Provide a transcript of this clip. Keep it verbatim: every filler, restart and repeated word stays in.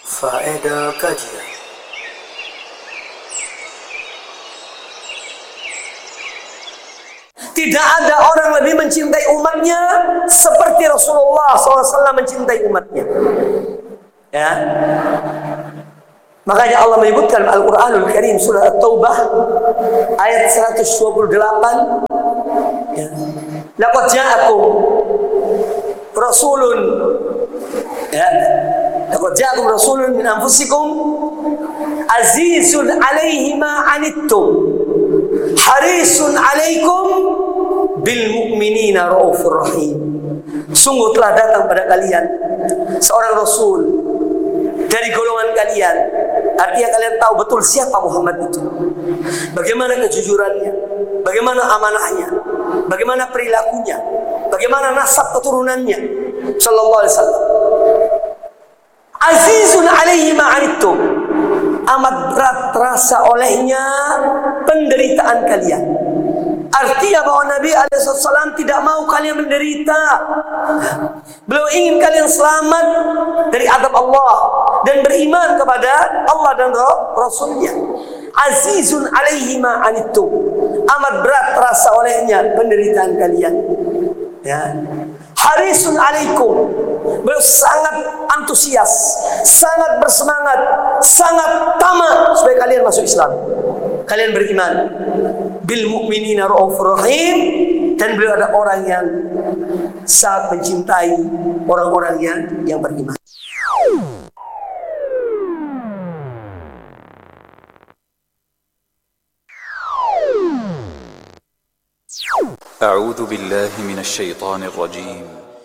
Faedah kajian. Tidak ada orang lebih mencintai umatnya seperti Rasulullah shallallahu alaihi wasallam mencintai umatnya. Ya. Makanya Allah menyebutkan Al-Quranul Karim surah At-Taubah ayat seratus dua puluh delapan. Ya. Laqad ja'akum rasulun ya. Laqad ja'akum rasulun min anfusikum azizun 'alaihi ma 'anittum harisun 'alaikum bil mu'minina raufur rahim. Sungguh telah datang pada kalian seorang rasul dari golongan kalian. Artinya kalian tahu betul siapa Muhammad itu, bagaimana kejujurannya, bagaimana amanahnya, bagaimana perilakunya, bagaimana nasab keturunannya sallallahu alaihi wasallam. Azizun 'alaihi ma 'anittum, amat berat terasa olehnya penderitaan kalian. Artinya bahwa Nabi alaihi wasallam tidak mau kalian menderita. Beliau ingin kalian selamat dari azab Allah dan beriman kepada Allah dan Rasulnya. Azizun 'alaihi ma 'anittum, amat berat terasa olehnya penderitaan kalian. Ya. Harisun 'alaikum, beliau sangat antusias, sangat bersemangat, sangat tamak supaya kalian masuk Islam, kalian beriman. Bil mu'minina raufur rahim, dan beliau ada orang yang sangat mencintai orang-orang yang yang beriman. أعوذ بالله من الشيطان الرجيم